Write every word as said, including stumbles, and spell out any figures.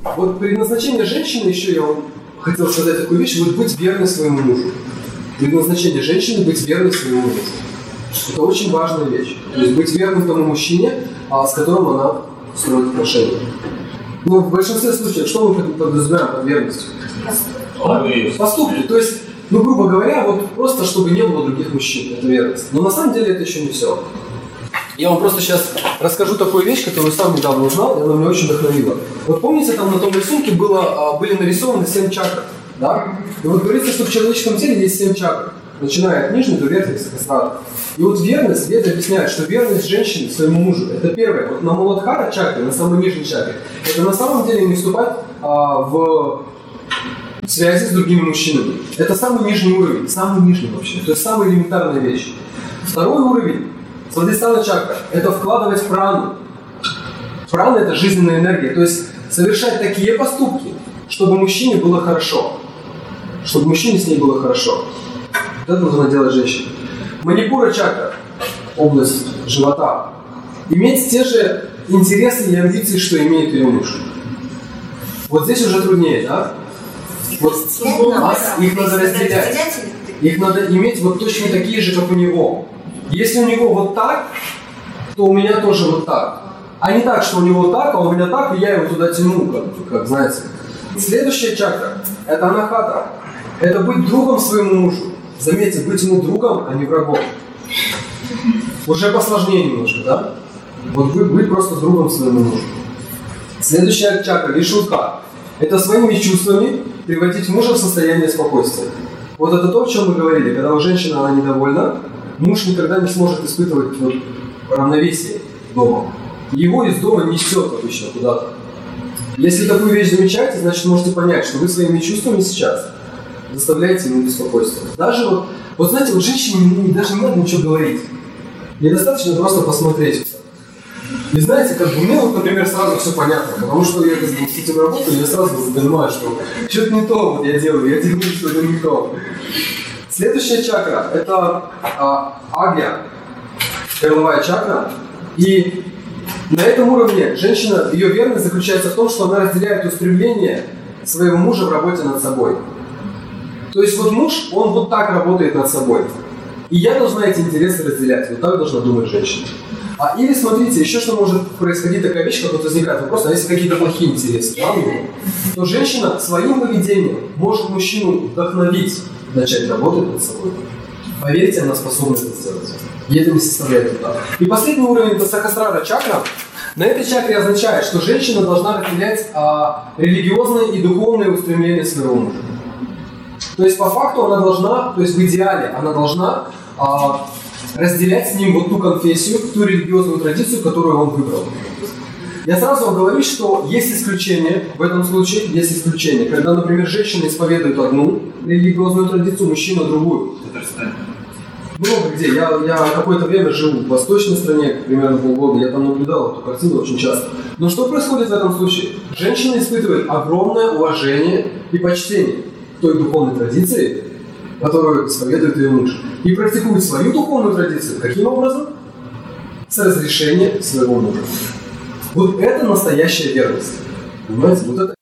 Вот предназначение женщины, еще я вам хотел сказать такую вещь, вот быть верной своему мужу. Предназначение женщины – быть верной своему мужу. Это очень важная вещь. То есть быть верным тому мужчине, с которым она строит отношения. Но в большинстве случаев, что мы подразумеваем под верностью? Поступки. Поступки. То есть, ну, грубо говоря, вот просто чтобы не было других мужчин. Это верность. Но на самом деле это еще не все. Я вам просто сейчас расскажу такую вещь, которую сам недавно узнал, и она меня очень вдохновила. Вот помните, там на том рисунке было, были нарисованы семь чакр, да? И вот говорится, что в человеческом теле есть семь чакр, начиная от нижней до верхней сахасрара. И вот верность, Веды объясняют, что верность женщины своему мужу, это первое. Вот на Муладхара чакре, на самой нижней чакре, это на самом деле не вступать а, в связи с другими мужчинами. Это самый нижний уровень, самый нижний вообще, то есть самая элементарная вещь. Второй уровень, Свадхистхана чакра, это вкладывать прану. Прана – это жизненная энергия, то есть совершать такие поступки, чтобы мужчине было хорошо. Чтобы мужчине с ней было хорошо. Вот это должна делать женщина. Манипура чакра, область живота, иметь те же интересы и амбиции, что имеет ее муж. Вот здесь уже труднее, да? Вот вас, их надо разделять. Их надо иметь вот точно такие же, как у него. Если у него вот так, то у меня тоже вот так. А не так, что у него так, а у меня так, и я его туда тяну, как, как знаете. Следующая чакра – это анахата. Это быть другом своему мужу. Заметьте, быть ему другом, а не врагом. Уже посложнее немножко, да? Вот быть, быть просто другом своему мужу. Следующая чакра – вишудха. Это своими чувствами приводить мужа в состояние спокойствия. Вот это то, о чем мы говорили. Когда у женщины она недовольна, муж никогда не сможет испытывать вот, равновесие дома. Его из дома несет обычно куда-то. Если такую вещь замечаете, значит можете понять, что вы своими чувствами сейчас заставляете ему беспокойство. Даже вот, вот знаете, вот женщине даже не надо ничего говорить. Ей достаточно просто посмотреть. И знаете, как бы мне вот, например, сразу все понятно, потому что я как бы с этим работаю, я сразу понимаю, что что-то не то вот я делаю, я делаю что-то не то. Следующая чакра – это а, агья, горловая чакра. И на этом уровне женщина, ее верность заключается в том, что она разделяет устремление своего мужа в работе над собой. То есть вот муж, он вот так работает над собой. И я должна эти интересы разделять. Вот так должна думать женщина. А, или смотрите, еще что может происходить такая вещь, как вот возникает вопрос, а если какие-то плохие интересы, да, то женщина своим поведением может мужчину вдохновить начать работать над собой. Поверьте, она способна это сделать. Ей это не составляет труда. И последний уровень – это сахасрара чакра. На этой чакре означает, что женщина должна разделять а, религиозные и духовные устремления своего мужа. То есть по факту она должна, то есть в идеале она должна а, разделять с ним вот ту конфессию, ту религиозную традицию, которую он выбрал. Я сразу вам говорю, что есть исключения, в этом случае есть исключения, когда, например, женщина исповедует одну религиозную традицию, мужчина другую. Много где. Я, я какое-то время жил в восточной стране, примерно полгода, я там наблюдал эту картину очень часто. Но что происходит в этом случае? Женщина испытывает огромное уважение и почтение к той духовной традиции, которую исповедует ее муж. И практикует свою духовную традицию. Каким образом? С разрешения своего мужа. Вот это настоящая верность. Понимаете? Вот это